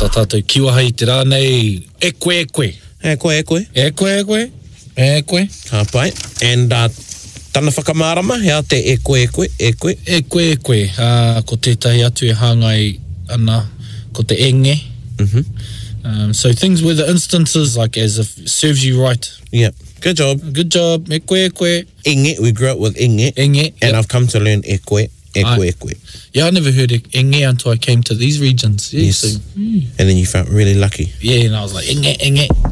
Tā tātou kiwahai te rānei, e koe. E koe. Ka pai. And tana whakamārama, hea te e koe. E koe. Ko tētahi atu e hāngai ana, ko te enge. So things where the instances, like as if it serves you right. Yep. Good job. E koe. Inge, we grew up with inge. And yep. I've come to learn e koe. Yeah, I never heard enge until I came to these regions. Yeah, yes. So, And then you felt really lucky. Yeah, and I was like, enge.